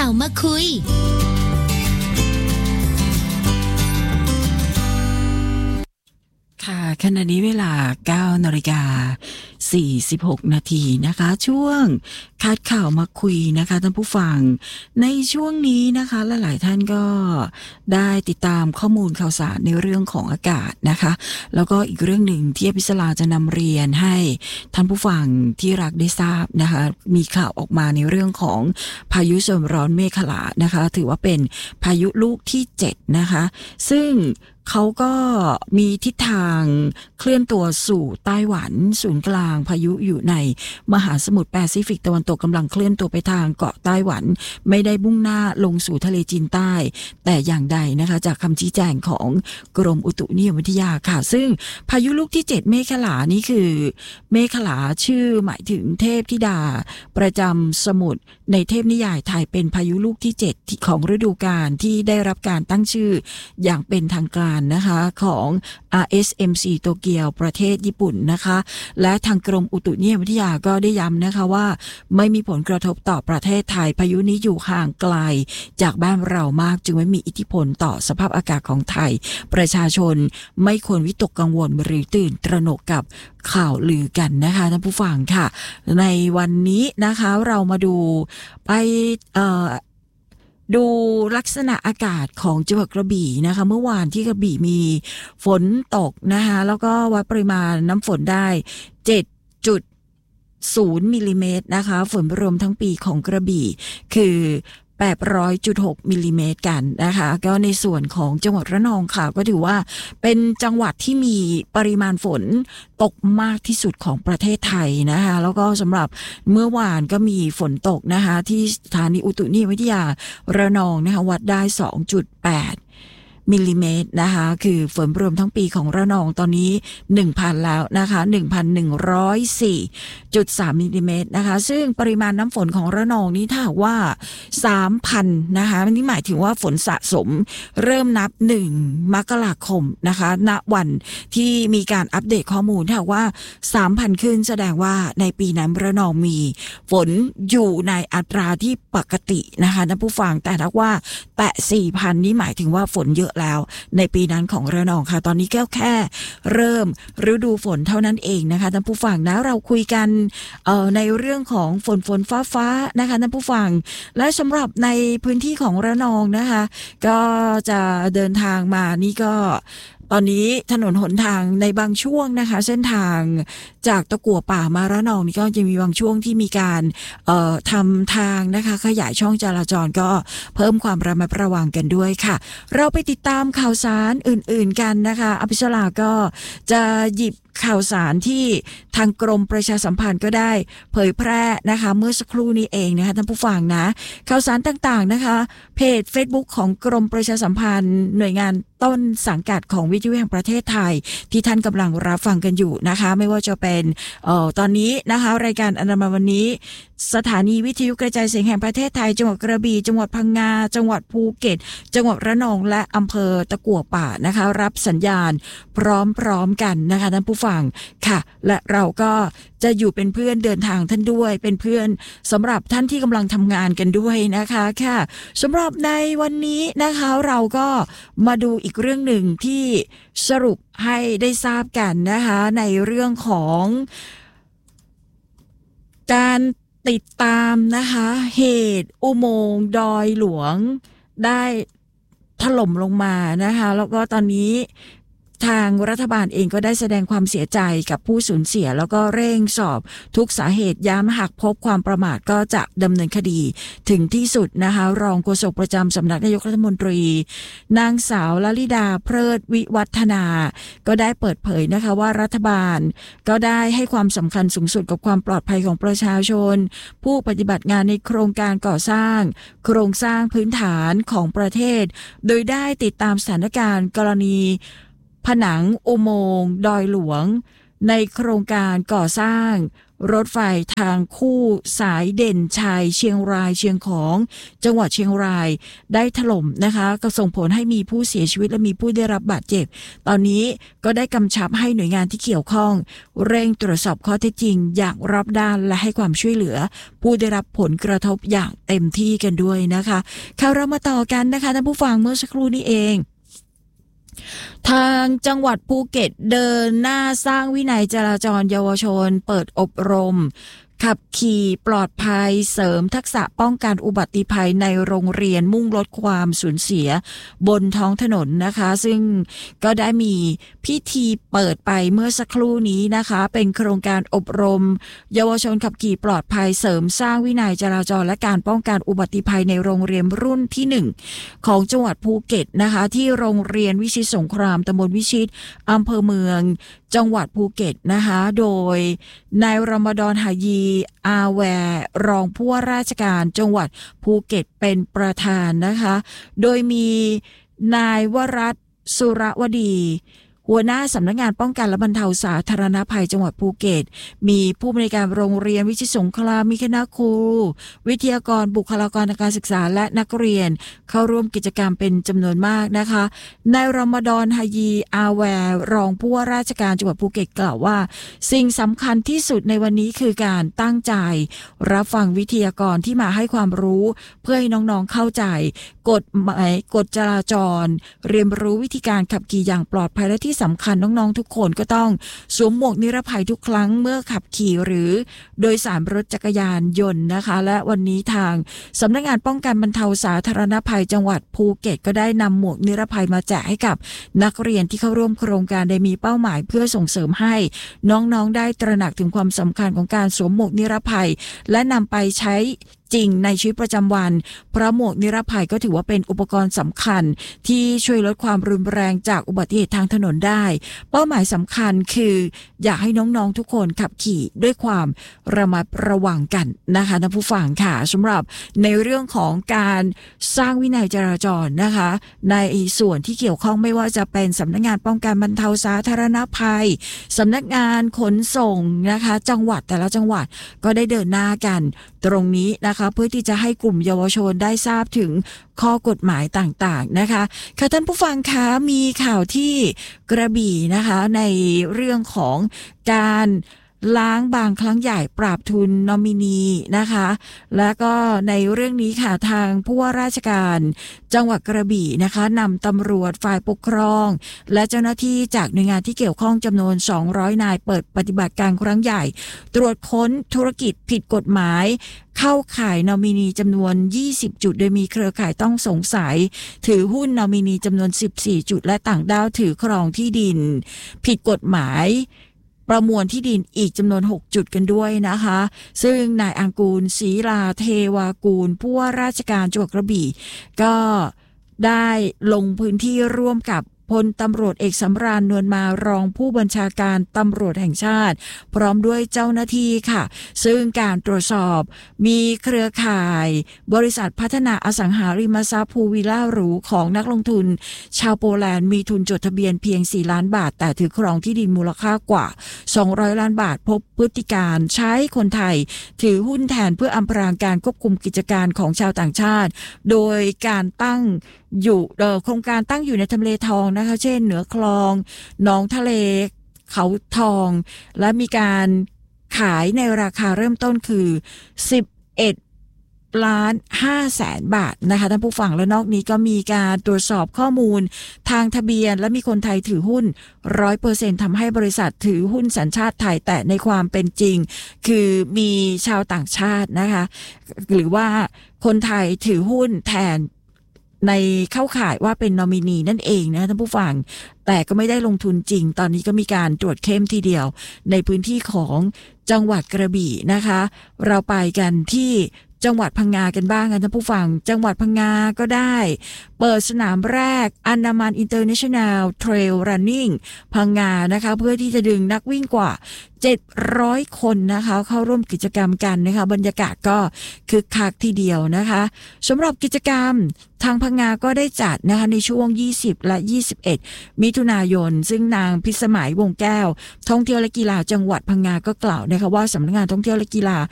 าวมาคุยค่ะขณะนี้เวลา 9:46 นาทีนะคะช่วงคัดข่าวมาคุยนะคะท่านผู้ฟังในช่วงนี้นะคะหลายๆท่านก็ได้ติดตามข้อมูลข่าวสารในเรื่องของอากาศนะคะแล้วก็อีกเรื่องหนึ่งที่อภิสราจะนำเรียนให้ท่านผู้ฟังที่รักได้ทราบนะคะมีข่าวออกมาในเรื่องของพายุโซนร้อนเมฆขลานะคะถือว่าเป็นพายุลูกที่7นะคะซึ่งเขาก็มีทิศทางเคลื่อนตัวสู่ไต้หวันศูนย์กลางพายุอยู่ในมหาสมุทรแปซิฟิกตะวันตกกำลังเคลื่อนตัวไปทางเกาะไต้หวันไม่ได้มุ่งหน้าลงสู่ทะเลจีนใต้แต่อย่างใดนะคะจากคำชี้แจงของกรมอุตุนิยมวิทยาค่ะซึ่งพายุลูกที่7เมฆขลานี่คือเมฆขลาชื่อหมายถึงเทพธิดาประจำสมุทรในเทพนิยายไทยเป็นพายุลูกที่7ของฤดูกาลที่ได้รับการตั้งชื่ออย่างเป็นทางการนะคะของ RSMC โตเกียวประเทศญี่ปุ่นนะคะและทางกรมอุตุนิยมวิทยาก็ได้ย้ำนะคะว่าไม่มีผลกระทบต่อประเทศไทยพายุนี้อยู่ห่างไกลจากบ้านเรามากจึงไม่มีอิทธิพลต่อสภาพอากาศของไทยประชาชนไม่ควรวิตกกังวลหรือตื่นตระหนกกับข่าวลือกันนะคะท่านผู้ฟังค่ะในวันนี้นะคะเรามาดูไปดูลักษณะอากาศของจังหวัดกระบี่นะคะเมื่อวานที่กระบี่มีฝนตกนะคะแล้วก็วัดปริมาณน้ำฝนได้7.0 มิลลิเมตรนะคะฝนรวมทั้งปีของกระบี่คือ800.6 มิลลิเมตรกันนะคะก็ในส่วนของจังหวัดระนองค่ะก็ถือว่าเป็นจังหวัดที่มีปริมาณฝนตกมากที่สุดของประเทศไทยนะคะแล้วก็สำหรับเมื่อวานก็มีฝนตกนะคะที่สถานีอุตุนิยมวิทยาระนองนะคะวัดได้ 2.8 มิลลิเมตรนะคะคือฝนรวมทั้งปีของระนองตอนนี้ 1,000 แล้วนะคะ 1,104.3 มิลลิเมตรนะคะซึ่งปริมาณน้ำฝนของระนองนี้ถ้าหากว่า 3,000 นะคะนี่หมายถึงว่าฝนสะสมเริ่มนับ1 มกราคมนะคะณวันที่มีการอัปเดตข้อมูลถ้าหากว่า 3,000 ขึ้นแสดงว่าในปีนั้นระนองมีฝนอยู่ในอัตราที่ปกตินะคะท่านผู้ฟังแต่ถ้าว่าแตะ 4,000 นี่หมายถึงว่าฝนเยอะแล้วในปีนั้นของระนองค่ะตอนนี้แค่เริ่มฤดูฝนเท่านั้นเองนะคะท่านผู้ฟังนะเราคุยกันในเรื่องของฝนฟ้านะคะท่านผู้ฟังและสำหรับในพื้นที่ของระนองนะคะก็จะเดินทางมานี่ก็ตอนนี้ถนนหนทางในบางช่วงนะคะเส้นทางจากตะกั่วป่ามาระนองนี่ก็จะมีบางช่วงที่มีการทำทางนะคะขยายช่องจราจรก็เพิ่มความระมัดระวังกันด้วยค่ะเราไปติดตามข่าวสารอื่นๆกันนะคะอภิชลาก็จะหยิบข่าวสารที่ทางกรมประชาสัมพันธ์ก็ได้เผยแพร่นะคะเมื่อสักครู่นี้เองนะคะท่านผู้ฟังนะข่าวสารต่างๆนะคะเพจ Facebook ของกรมประชาสัมพันธ์หน่วยงานต้นสังกัดของวิทยุแห่งประเทศไทยที่ท่านกำลังรับฟังกันอยู่นะคะไม่ว่าจะเป็นตอนนี้นะคะรายการอนามัยวันนี้สถานีวิทยุกระจายเสียงแห่งประเทศไทยจังหวัดกระบี่จังหวัดพังงาจังหวัดภูเก็ตจังหวัดระนองและอำเภอตะกั่วป่านะคะรับสัญญาณพร้อมกันนะคะท่านผู้ฟังค่ะและเราก็จะอยู่เป็นเพื่อนเดินทางท่านด้วยเป็นเพื่อนสำหรับท่านที่กำลังทำงานกันด้วยนะคะค่ะสำหรับในวันนี้นะคะเราก็มาดูอีกเรื่องหนึ่งที่สรุปให้ได้ทราบกันนะคะในเรื่องของการติดตามนะคะเหตุอุโมงค์ดอยหลวงได้ถล่มลงมานะคะแล้วก็ตอนนี้ทางรัฐบาลเองก็ได้แสดงความเสียใจกับผู้สูญเสียแล้วก็เร่งสอบทุกสาเหตุย้ำหากพบความประมาทก็จะดำเนินคดีถึงที่สุดนะคะรองโฆษกประจำสำนักนายกรัฐมนตรีนางสาวลลิดาเพลิดวิวัฒนาก็ได้เปิดเผยนะคะว่ารัฐบาลก็ได้ให้ความสำคัญสูงสุดกับความปลอดภัยของประชาชนผู้ปฏิบัติงานในโครงการก่อสร้างโครงสร้างพื้นฐานของประเทศโดยได้ติดตามสถานการณ์กรณีผนังอุโมงค์ดอยหลวงในโครงการก่อสร้างรถไฟทางคู่สายเด่นชัยเชียงรายเชียงของจังหวัดเชียงรายได้ถล่มนะคะก็ส่งผลให้มีผู้เสียชีวิตและมีผู้ได้รับบาดเจ็บตอนนี้ก็ได้กำชับให้หน่วยงานที่เกี่ยวข้องเร่งตรวจสอบข้อเท็จจริงอย่างรอบด้านและให้ความช่วยเหลือผู้ได้รับผลกระทบอย่างเต็มที่กันด้วยนะคะข่าวเรามาต่อกันนะคะท่านผู้ฟังเมื่อสักครู่นี้เองทางจังหวัดภูเก็ตเดินหน้าสร้างวินัยจราจรเยาวชนเปิดอบรมขับขี่ปลอดภัยเสริมทักษะป้องกันอุบัติภัยในโรงเรียนมุ่งลดความสูญเสียบนท้องถนนนะคะซึ่งก็ได้มีพิธีเปิดไปเมื่อสักครู่นี้นะคะเป็นโครงการอบรมเยาวชนขับขี่ปลอดภัยเสริมสร้างวินัยจราจรและการป้องกันอุบัติภัยในโรงเรียนรุ่นที่1ของจังหวัดภูเก็ตนะคะที่โรงเรียนวิชิตสงครามตำบลวิชิตอำเภอเมืองจังหวัดภูเก็ตนะคะโดยนายรอมฎอนหายีอาแวร์รองผู้ว่าราชการจังหวัดภูเก็ตเป็นประธานนะคะโดยมีนายวรัตน์สุรวดีหัวหน้าสำนักงานป้องกันและบรรเทาสาธารณภัยจังหวัดภูเก็ตมีผู้บริการโรงเรียนวิชิตสงครามมีคณะครูวิทยากรบุคลากรทางการศึกษาและนักเรียนเข้าร่วมกิจกรรมเป็นจำนวนมากนะคะนายรอมฎอนฮายีอาแวร์รองผู้ว่าราชการจังหวัดภูเก็ตกล่าวว่าสิ่งสำคัญที่สุดในวันนี้คือการตั้งใจรับฟังวิทยากรที่มาให้ความรู้เพื่อให้น้องๆเข้าใจกฎหมายกฎจราจรเรียนรู้วิธีการขับขี่อย่างปลอดภัยและที่สำคัญน้องๆทุกคนก็ต้องสวมหมวกนิรภัยทุกครั้งเมื่อขับขี่หรือโดยสารรถจักรยานยนต์นะคะและวันนี้ทางสำนักงานป้องกันบรรเทาสาธารณภัยจังหวัดภูเก็ตก็ได้นำหมวกนิรภัยมาแจกให้กับนักเรียนที่เข้าร่วมโครงการได้มีเป้าหมายเพื่อส่งเสริมให้น้องๆได้ตระหนักถึงความสำคัญของการสวมหมวกนิรภัยและนำไปใช้จริงในชีวิตประจำวันเพราะหมวกนิรภัยก็ถือว่าเป็นอุปกรณ์สำคัญที่ช่วยลดความรุนแรงจากอุบัติเหตุทางถนนได้เป้าหมายสำคัญคืออยากให้น้องๆทุกคนขับขี่ด้วยความระมัดระวังกันนะคะท่านผู้ฟังค่ะสำหรับในเรื่องของการสร้างวินัยจราจรนะคะในส่วนที่เกี่ยวข้องไม่ว่าจะเป็นสำนักงานป้องกันบรรเทาสาธารณภัยสำนักงานขนส่งนะคะจังหวัดแต่ละจังหวัดก็ได้เดินหน้ากันตรงนี้นะคะเพื่อที่จะให้กลุ่มเยาวชนได้ทราบถึงข้อกฎหมายต่างๆนะคะค่ะท่านผู้ฟังคะมีข่าวที่กระบี่นะคะในเรื่องของการล้างบางครั้งใหญ่ปราบทุนนอมินีนะคะแล้วก็ในเรื่องนี้ค่ะทางผู้ว่าราชการจังหวัดกระบี่นะคะนำตำรวจฝ่ายปกครองและเจ้าหน้าที่จากหน่วยงานที่เกี่ยวข้องจำนวน200นายเปิดปฏิบัติการครั้งใหญ่ตรวจค้นธุรกิจผิดกฎหมายเข้าข่ายนอมินีจำนวน20จุดโดยมีเครือข่ายต้องสงสัยถือหุ้นนอมินีจำนวน14จุดและต่างด้าวถือครองที่ดินผิดกฎหมายประมวลที่ดินอีกจำนวน6จุดกันด้วยนะคะซึ่งนายอังกูลศรีลาเทวากูลผู้ว่าราชการจังหวัดกระบี่ก็ได้ลงพื้นที่ร่วมกับพลตำรวจเอกสำราญนวลมารองผู้บัญชาการตำรวจแห่งชาติพร้อมด้วยเจ้าหน้าที่ค่ะซึ่งการตรวจสอบมีเครือข่ายบริษัทพัฒนาอสังหาริมทรัพย์ภูวิลล่าหรูของนักลงทุนชาวโปแลนด์มีทุนจดทะเบียนเพียง4ล้านบาทแต่ถือครองที่ดินมูลค่ากว่า200ล้านบาทพบพฤติการใช้คนไทยถือหุ้นแทนเพื่ออำพรางการควบคุมกิจการของชาวต่างชาติโดยการตั้งอยู่โครงการตั้งอยู่ในทำเลทองนะคะเช่นเหนือคลองหนองทะเลเขาทองและมีการขายในราคาเริ่มต้นคือ11.5 ล้านบาทนะคะท่านผู้ฟังและนอกนี้ก็มีการตรวจสอบข้อมูลทางทะเบียนและมีคนไทยถือหุ้น 100% ทำให้บริษัทถือหุ้นสัญชาติไทยแต่ในความเป็นจริงคือมีชาวต่างชาตินะคะหรือว่าคนไทยถือหุ้นแทนในเข้าข่ายว่าเป็นนอมินีนั่นเองนะท่านผู้ฟังแต่ก็ไม่ได้ลงทุนจริงตอนนี้ก็มีการตรวจเข้มทีเดียวในพื้นที่ของจังหวัดกระบี่นะคะเราไปกันที่จังหวัดพังงากันบ้างค่ะท่านผู้ฟังจังหวัดพังงาก็ได้เปิดสนามแรกอันดามันอินเตอร์เนชั่นแนลเทรลรันนิ่งพังงานะคะเพื่อที่จะดึงนักวิ่งกว่า700 คนนะคะเข้าร่วมกิจกรรมกันนะคะบรรยากาศก็คึกคักทีเดียวนะคะสำหรับกิจกรรมทางพังงาก็ได้จัดนะคะในช่วง20และ21มิถุนายนซึ่งนางพิสมัยวงแก้วท่องเที่ยวและกีฬาจังหวัดพังงาก็กล่าวนะคะว่าสำนักงานท่องเที่ยวและกีฬา